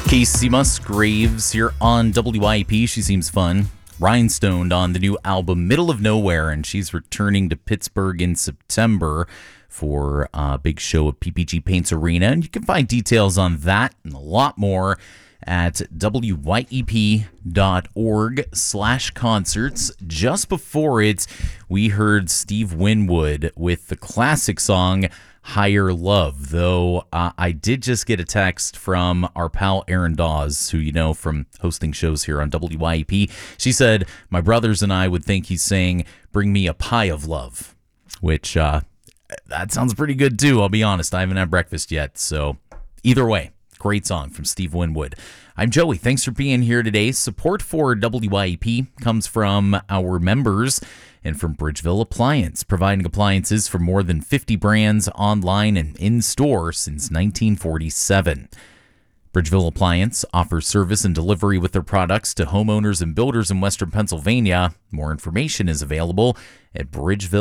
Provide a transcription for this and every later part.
Casey Musgraves here on WIP. She seems fun. Rhinestoned on the new album Middle of Nowhere, and she's returning to Pittsburgh in September for a big show at PPG Paints Arena. And you can find details on that and a lot more at wyep.org/concerts. Just before it, we heard Steve Winwood with the classic song Higher Love, though I did just get a text from our pal Erin Dawes, who you know from hosting shows here on WIP. She said, my brothers and I would think he's saying, bring me a pie of love, which that sounds pretty good too, I'll be honest. I haven't had breakfast yet, so either way, great song from Steve Winwood. I'm Joey. Thanks for being here today. Support for WIP comes from our members and from Bridgeville Appliance, providing appliances for more than 50 brands online and in-store since 1947. Bridgeville Appliance offers service and delivery with their products to homeowners and builders in Western Pennsylvania. More information is available at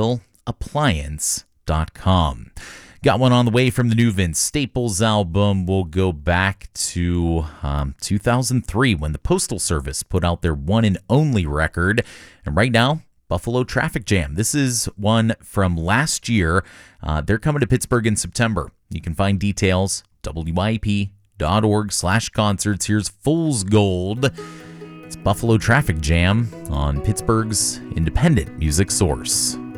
bridgevilleappliance.com. Got one on the way from the new Vince Staples album. We'll go back to 2003 when the Postal Service put out their one and only record. And right now, Buffalo Traffic Jam. This is one from last year. They're coming to Pittsburgh in September. You can find details, wyep.org/concerts. Here's Fool's Gold. It's Buffalo Traffic Jam on Pittsburgh's independent music source.